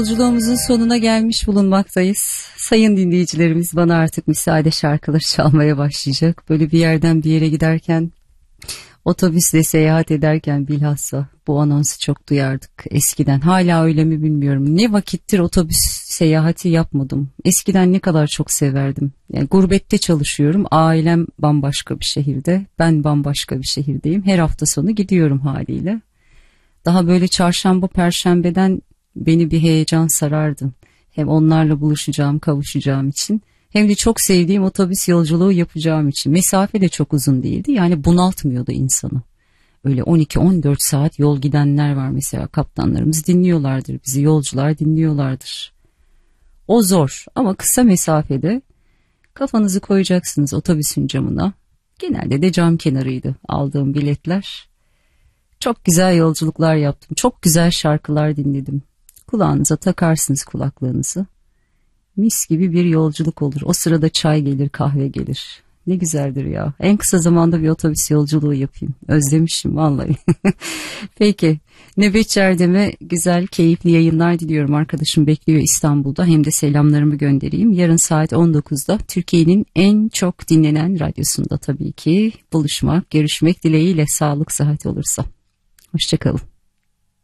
Yolculuğumuzun sonuna gelmiş bulunmaktayız. Sayın dinleyicilerimiz, bana artık müsaade, şarkıları çalmaya başlayacak. Böyle bir yerden bir yere giderken, otobüsle seyahat ederken bilhassa bu anonsu çok duyardık eskiden. Hala öyle mi bilmiyorum. Ne vakittir otobüs seyahati yapmadım. Eskiden ne kadar çok severdim. Yani gurbette çalışıyorum. Ailem bambaşka bir şehirde. Ben bambaşka bir şehirdeyim. Her hafta sonu gidiyorum haliyle. Daha böyle çarşamba, perşembeden beni bir heyecan sarardı. Hem onlarla buluşacağım, kavuşacağım için, hem de çok sevdiğim otobüs yolculuğu yapacağım için. Mesafe de çok uzun değildi. Yani bunaltmıyordu insanı. Öyle 12-14 saat yol gidenler var mesela, kaptanlarımız dinliyorlardır bizi, yolcular dinliyorlardır. O zor ama kısa mesafede kafanızı koyacaksınız otobüsün camına. Genelde de cam kenarıydı aldığım biletler. Çok güzel yolculuklar yaptım. Çok güzel şarkılar dinledim. Kulağınıza takarsınız kulaklığınızı. Mis gibi bir yolculuk olur. O sırada çay gelir, kahve gelir. Ne güzeldir ya. En kısa zamanda bir otobüs yolculuğu yapayım. Özlemişim vallahi. Peki. Nöbetçi Erdem'e güzel, keyifli yayınlar diliyorum. Arkadaşım bekliyor İstanbul'da. Hem de selamlarımı göndereyim. Yarın saat 19'da Türkiye'nin en çok dinlenen radyosunda tabii ki buluşmak, görüşmek dileğiyle, sağlık sıhhat olursa. Hoşça kalın.